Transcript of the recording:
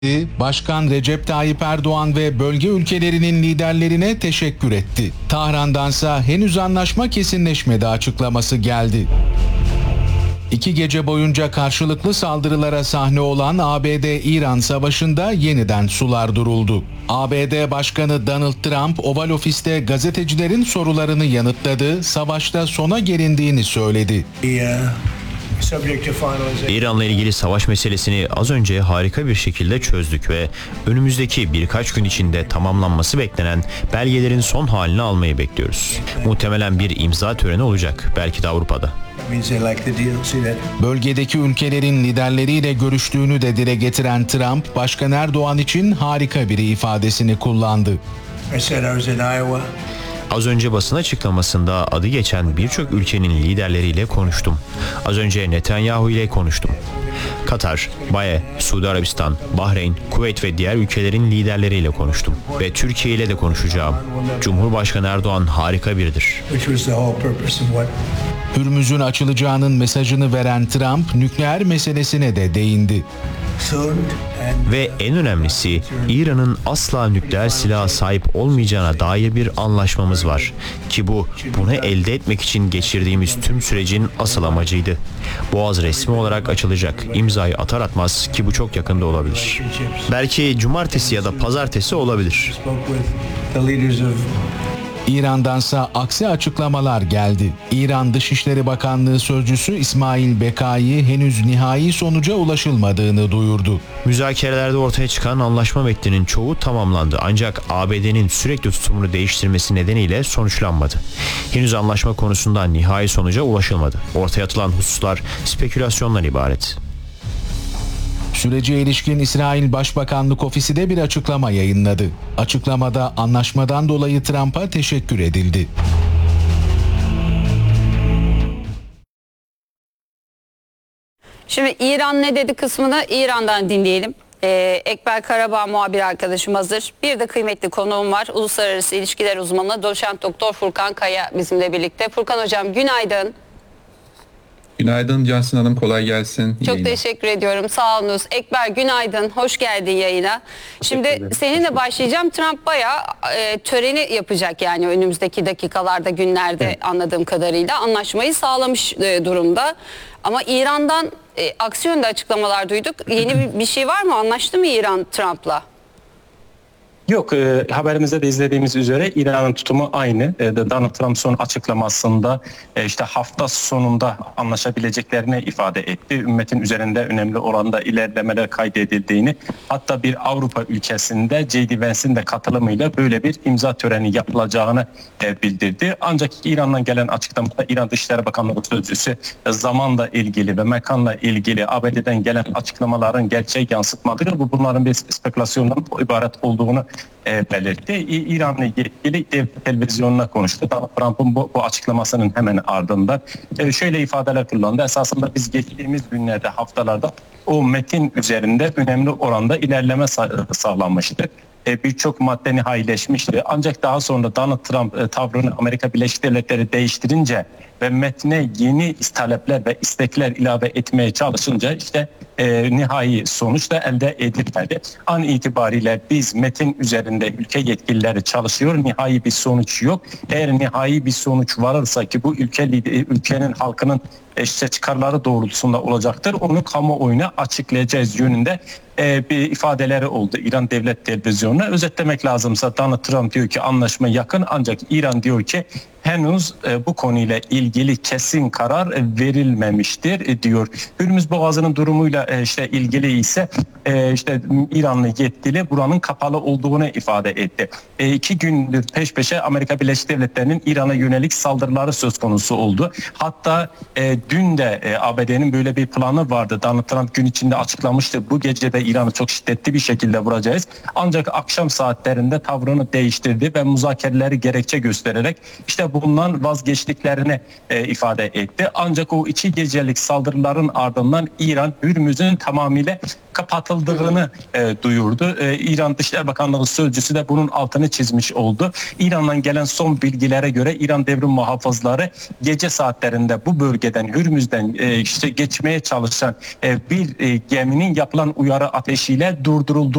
Başkan Recep Tayyip Erdoğan ve bölge ülkelerinin liderlerine teşekkür etti. Tahran'dansa henüz anlaşma kesinleşmedi açıklaması geldi. 2 gece boyunca karşılıklı saldırılara sahne olan ABD-İran savaşında yeniden sular duruldu. ABD Başkanı Donald Trump Oval Ofis'te gazetecilerin sorularını yanıtladı, savaşta sona gelindiğini söyledi. İran'la ilgili savaş meselesini az önce harika bir şekilde çözdük ve önümüzdeki birkaç gün içinde tamamlanması beklenen belgelerin son halini almayı bekliyoruz. Muhtemelen bir imza töreni olacak, belki de Avrupa'da. Bölgedeki ülkelerin liderleriyle görüştüğünü de dile getiren Trump, Başkan Erdoğan için harika biri ifadesini kullandı. Az önce basın açıklamasında adı geçen birçok ülkenin liderleriyle konuştum. Az önce Netanyahu ile konuştum. Katar, BAE, Suudi Arabistan, Bahreyn, Kuveyt ve diğer ülkelerin liderleriyle konuştum. Ve Türkiye ile de konuşacağım. Cumhurbaşkanı Erdoğan harika biridir. Hürmüz'ün açılacağının mesajını veren Trump, nükleer meselesine de değindi. Ve en önemlisi, İran'ın asla nükleer silaha sahip olmayacağına dair bir anlaşmamız var. Ki bunu elde etmek için geçirdiğimiz tüm sürecin asıl amacıydı. Boğaz resmi olarak açılacak. İmzayı atar atmaz, ki bu çok yakında olabilir. Belki cumartesi ya da pazartesi olabilir. İran'dansa aksi açıklamalar geldi. İran Dışişleri Bakanlığı Sözcüsü İsmail Bekai henüz nihai sonuca ulaşılmadığını duyurdu. Müzakerelerde ortaya çıkan anlaşma metninin çoğu tamamlandı, ancak ABD'nin sürekli tutumunu değiştirmesi nedeniyle sonuçlanmadı. Henüz anlaşma konusunda nihai sonuca ulaşılmadı. Ortaya atılan hususlar spekülasyondan ibaret. Sürece ilişkin İsrail Başbakanlık Ofisi de bir açıklama yayınladı. Açıklamada anlaşmadan dolayı Trump'a teşekkür edildi. Şimdi İran ne dedi kısmını İran'dan dinleyelim. Ekber Karabağ muhabir arkadaşım hazır. Bir de kıymetli konuğum var. Uluslararası İlişkiler uzmanı Doçent Doktor Furkan Kaya bizimle birlikte. Furkan hocam günaydın. Günaydın Cansin Hanım, kolay gelsin. Çok teşekkür ediyorum, sağ olunuz. Ekber günaydın, hoş geldin yayına. Şimdi seninle başlayacağım. Trump bayağı töreni yapacak yani önümüzdeki dakikalarda, günlerde, evet, anladığım kadarıyla anlaşmayı sağlamış durumda. Ama İran'dan aksi yönde açıklamalar duyduk. Yeni bir şey var mı? Anlaştı mı İran Trump'la? Yok, haberimizde de izlediğimiz üzere İran'ın tutumu aynı. Donald Trump son açıklamasında işte hafta sonunda anlaşabileceklerini ifade etti. Ümmetin üzerinde önemli oranda ilerlemeler kaydedildiğini, hatta bir Avrupa ülkesinde J.D. Vance'in de katılımıyla böyle bir imza töreni yapılacağını bildirdi. Ancak İran'dan gelen açıklamada İran Dışişleri Bakanlığı Sözcüsü zamanla ilgili ve mekanla ilgili ABD'den gelen açıklamaların gerçeği yansıtmadığı, bunların bir spekülasyondan ibaret olduğunu belirtti. İran'la ilgili devlet televizyonuna konuştu. Trump'ın bu açıklamasının hemen ardından şöyle ifadeler kullandı. Esasında biz geçtiğimiz günlerde, haftalarda o metin üzerinde önemli oranda ilerleme sağlanmıştı. Birçok madde nihayileşmişti. Ancak daha sonra Donald Trump tavrını Amerika Birleşik Devletleri değiştirince ve metne yeni talepler ve istekler ilave etmeye çalışınca işte nihai sonuç da elde edilmedi. An itibariyle biz metin üzerinde ülke yetkilileri çalışıyor. Nihai bir sonuç yok. Eğer nihai bir sonuç varırsa, ki bu ülkenin halkının işte çıkarları doğrultusunda olacaktır, onu kamuoyuna açıklayacağız yönünde bir ifadeleri oldu İran Devlet Televizyonu'na. Özetlemek lazımsa Donald Trump diyor ki anlaşma yakın, ancak İran diyor ki henüz bu konuyla ilgili kesin karar verilmemiştir diyor. Hürmüz Boğazı'nın durumuyla işte ilgili ise işte İranlı yetkili buranın kapalı olduğunu ifade etti. 2 gündür peş peşe Amerika Birleşik Devletleri'nin İran'a yönelik saldırıları söz konusu oldu. Hatta dün de ABD'nin böyle bir planı vardı. Donald Trump gün içinde açıklamıştı. Bu gece de İran'ı çok şiddetli bir şekilde vuracağız. Ancak akşam saatlerinde tavrını değiştirdi ve müzakereleri gerekçe göstererek işte bundan vazgeçtiklerini ifade etti. Ancak o 2 gecelik saldırıların ardından İran Hürmüz'ün tamamıyla kapatıldığını duyurdu. İran Dışişleri Bakanlığı sözcüsü de bunun altını çizmiş oldu. İran'dan gelen son bilgilere göre İran Devrim Muhafızları gece saatlerinde bu bölgeden Hürmüz'den geçmeye çalışan bir geminin yapılan uyarı ateşiyle durduruldu.